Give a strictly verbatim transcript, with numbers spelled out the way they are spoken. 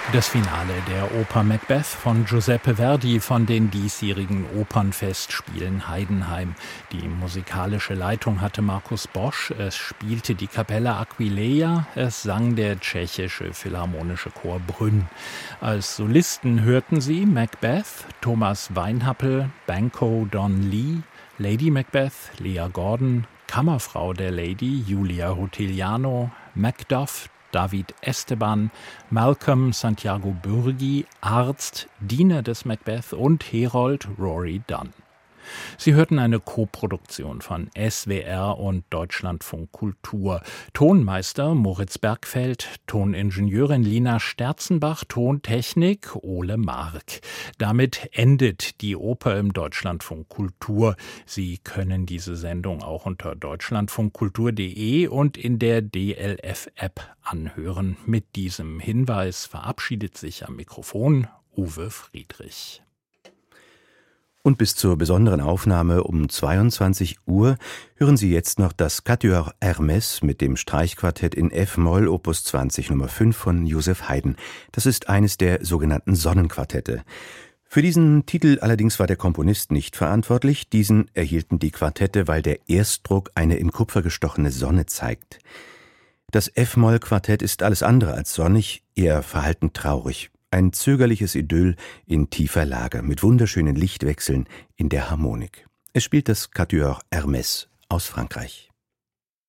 Das Finale der Oper Macbeth von Giuseppe Verdi von den diesjährigen Opernfestspielen Heidenheim. Die musikalische Leitung hatte Markus Bosch, es spielte die Kapelle Aquileia, es sang der tschechische Philharmonische Chor Brünn. Als Solisten hörten Sie Macbeth, Thomas Weinhappel, Banco Don Lee, Lady Macbeth, Leah Gordon, Kammerfrau der Lady Julia Rutigliano, Macduff, David Esteban, Malcolm Santiago Bürgi, Arzt, Diener des Macbeth und Herold Rory Dunn. Sie hörten eine Koproduktion von S W R und Deutschlandfunk Kultur. Tonmeister Moritz Bergfeld, Toningenieurin Lina Sterzenbach, Tontechnik Ole Mark. Damit endet die Oper im Deutschlandfunk Kultur. Sie können diese Sendung auch unter deutschlandfunkkultur punkt de und in der D L F-App anhören. Mit diesem Hinweis verabschiedet sich am Mikrofon Uwe Friedrich. Und bis zur besonderen Aufnahme um zweiundzwanzig Uhr hören Sie jetzt noch das Quatuor Hermès mit dem Streichquartett in F-Moll Opus zwanzig Nummer fünf von Joseph Haydn. Das ist eines der sogenannten Sonnenquartette. Für diesen Titel allerdings war der Komponist nicht verantwortlich. Diesen erhielten die Quartette, weil der Erstdruck eine in Kupfer gestochene Sonne zeigt. Das F-Moll-Quartett ist alles andere als sonnig, eher verhalten traurig. Ein zögerliches Idyll in tiefer Lage mit wunderschönen Lichtwechseln in der Harmonik. Es spielt das Quatuor Hermès aus Frankreich.